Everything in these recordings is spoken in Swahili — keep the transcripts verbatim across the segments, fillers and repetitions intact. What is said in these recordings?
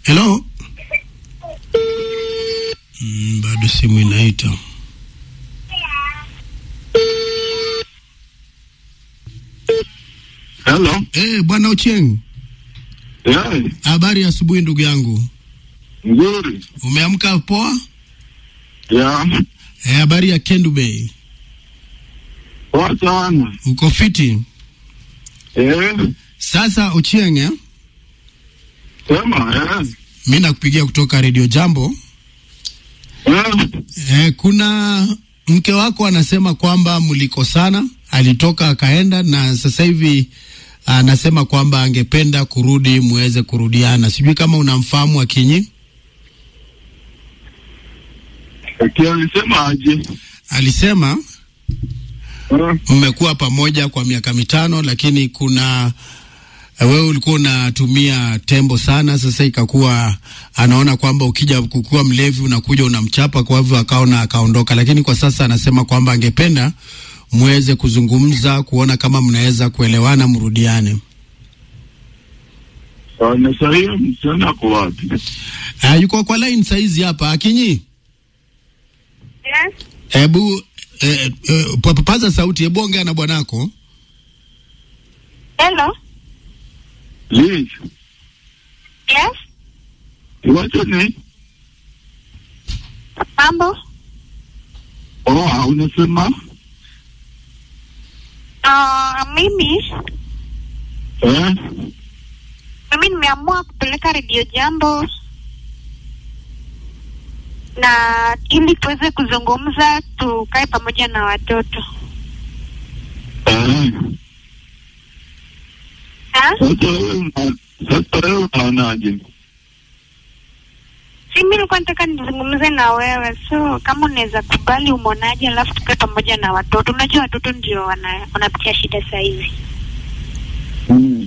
Hello. Mm, bado simu inaita. Hello. Eh, bwana Ochieng. Yeah. Habari ya asubuhi ndugu yangu. Nzuri. Umeamka poa? Yeah. Eh, habari ya Kendu Bay. Poa sana. Uko fiti? Eh. Sasa Ochieng, eh? Sema, eh. Mimi nakupigia kutoka Radio Jambo. Eh. Eh, kuna mke wako anasema kwamba mlikosana, alitoka akaenda na sasa hivi anasema kwamba angependa kurudi muweze kurudiana. Sijui kama unamfahamu Akinyi? Akinyi alisema aje? Alisema uh. mmekuwa pamoja kwa miaka mitano, lakini kuna wewe ulikuwa unatumia tembo sana, sasa ikakuwa anaona kwamba ukija kukua mlevi unakuja unamchapa, kwa hivyo akaona akaondoka. Lakini kwa sasa anasema kwamba angependa muweze kuzungumza kuona kama mnaweza kuelewana mrudiane. Uh, na sahi msichana kwa wapi? Ah, yuko kwa line saizi hapa. Akinyi? Yes. Hebu eh, eh, papaza sauti, hebu ongea na bwanako. Hello. Liz. Yes. What's your name? Mambo. Oh, unasema? Uh, mimi Eh? mimi nimeamua kupeleka Radio Jambo na ili tuweze kuzungumza, tukae pamoja na watoto. Eh. Ha? Sasa wewe sasa wewe unaonaje? Si mimi nilikuwa nataka nizungumze na wewe, so kama unaweza kubali, umeonaje, alafu tukae pamoja na watoto. Unajua watoto ndio wana wanapitia shida sasa hivi. Mm.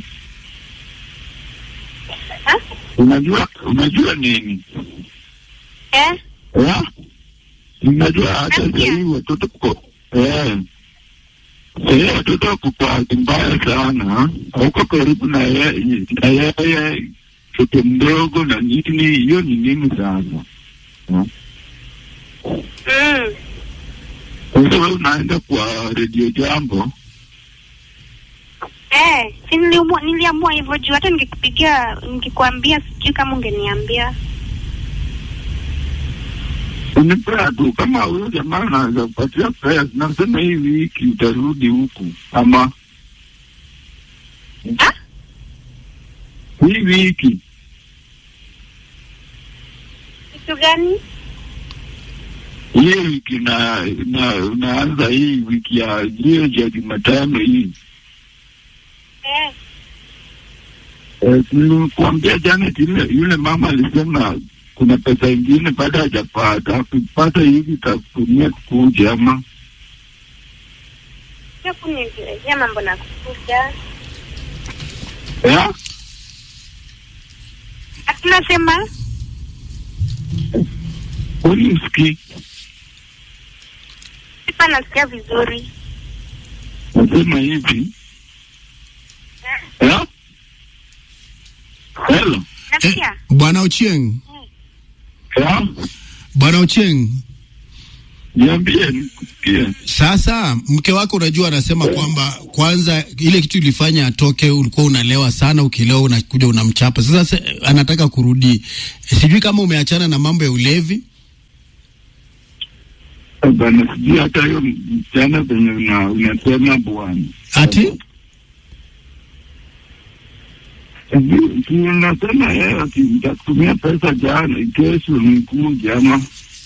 Ha? Unajua unajua nini? Eh? Eh? Unajua hata sasa watoto kwa eh Eh, watoto wako kwa hali mbaya sana. Hauko karibu na yeye, na yeye mtoto mdogo na nini, hiyo ni nini sana. Mm. Sasa wewe unaenda kwa Radio Jambo. Eh, si niliamua niliamua hivyo juu hata ningekupigia ningekwambia, sijui kama ungeniambia. Unipea tu kama huyo jamaa anaweza kupatia pesa, nasema hii wiki utarudi huku ama Ha? hii wiki. Kitu gani? Hii wiki na na unaanza hii wiki ya hiyo ya Jumatano hii. Eh. Eh, nilikuambia jana yule yule mama alisema kuna pesa ingine baada hajapata, akipata hivi takutumia kukuja ama. Sio kunielezea mambo na kukuja. Ya? Atunasema Uni msiki. sipa nasikia vizuri. Nasema hivi. Ya? Hello. Nasikia? Eh, bwana Ochieng. Ya? Bwana Ochieng. Niambie nikusikie. Sasa mke wako unajua anasema kwamba kwanza ile kitu ilifanya atoke, ulikuwa unalewa sana, ukilewa unakuja unamchapa. Sasa anataka kurudi. Sijui kama umeachana na mambo ya ulevi. Bana sijui hata hiyo mchana venye una unasema bwana. Ati? Sijui unasema yeye atatumia pesa jana, kesho nikuja ama.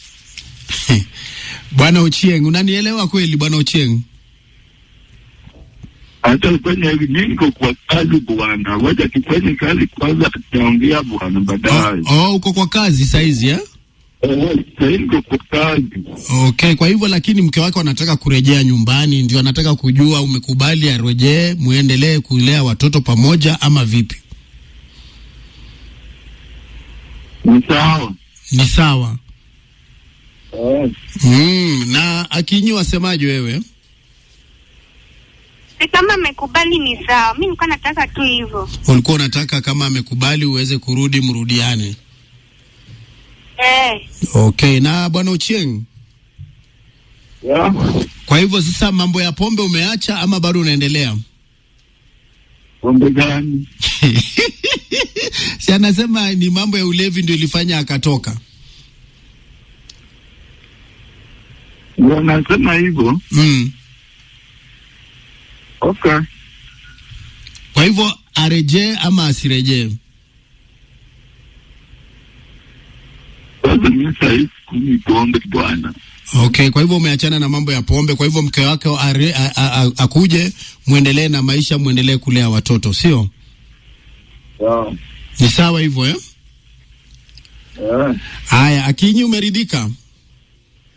Bwana Ochieng, unanielewa kweli bwana Ochieng? Hata kwenye niko kwa kazi bwana, wacha kifanye kazi kwanza, tutaongea bwana baadaye. Oh, oh, uko kwa kazi saizi eh? Eh, sasa niko kwa kazi. Okay, kwa hivyo lakini mke wako anataka kurejea nyumbani, ndio anataka kujua umekubali arejee, muendelee kulea watoto pamoja ama vipi? Ni sawa. Ni sawa. Eh. Mm, na Akinyi wasemaje wewe? Si kama amekubali ni sawa. Mimi nilikuwa nataka tu hivyo. Ulikuwa unataka kama amekubali uweze kurudi mrudiane. Eh. Okay, na bwana Ochieng. Yeah. Kwa hivyo sasa mambo ya pombe umeacha ama bado unaendelea? Pombe gani? Si anasema ni mambo ya ulevi ndio ilifanya akatoka. Wanasema hivyo? Mm. Okay. Kwa hivyo arejee ama asirejee? Sasa mimi sasa kuni pombe bwana. Okay, kwa hivyo umeachana na mambo ya pombe, kwa hivyo mke wake are, a, a, a, akuje muendelee na maisha, muendelee kulea watoto, sio? Yeah. Ni sawa hivyo eh? Yeah. Haya, Akinyi umeridhika?